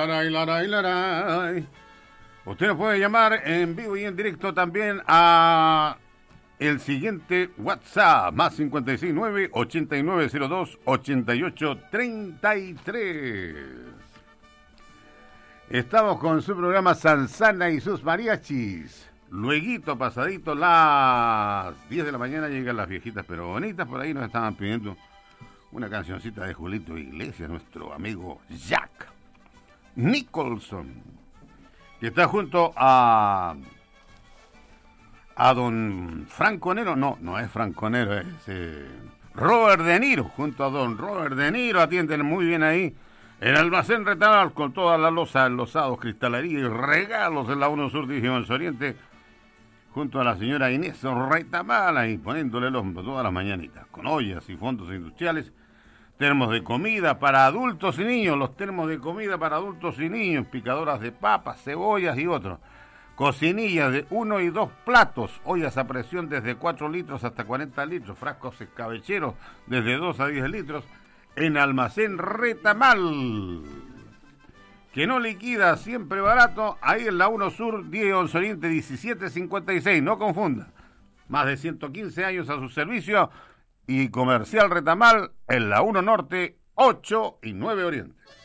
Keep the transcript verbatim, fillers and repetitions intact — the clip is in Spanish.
laray, laray, laray. Usted nos puede llamar en vivo y en directo también a el siguiente WhatsApp, más cincuenta y seis nueve, ochenta y nueve cero dos, ochenta y ocho treinta y tres. Estamos con su programa Sansana y sus mariachis. Lueguito, pasadito, las diez de la mañana llegan las viejitas pero bonitas. Por ahí nos estaban pidiendo una cancioncita de Julito Iglesias, nuestro amigo Jack Nicholson, que está junto a a don Franco Nero. No, no es Franco Nero, es eh, Robert De Niro. Junto a don Robert De Niro atienden muy bien ahí el almacén Retamal, con toda la loza, enlosados, cristalería y regalos en la uno Sur División Oriente, junto a la señora Inés Retamal, ahí poniéndole el hombro todas las mañanitas, con ollas y fondos industriales, termos de comida para adultos y niños, los termos de comida para adultos y niños, picadoras de papas, cebollas y otros, cocinillas de uno y dos platos, ollas a presión desde cuatro litros hasta cuarenta litros, frascos escabecheros desde dos a diez litros, en Almacén Retamal, que no liquida, siempre barato, ahí en la uno Sur, diez once Oriente, diecisiete cincuenta y seis, no confunda, más de ciento quince años a su servicio, y Comercial Retamal en la uno Norte, ocho y nueve Oriente.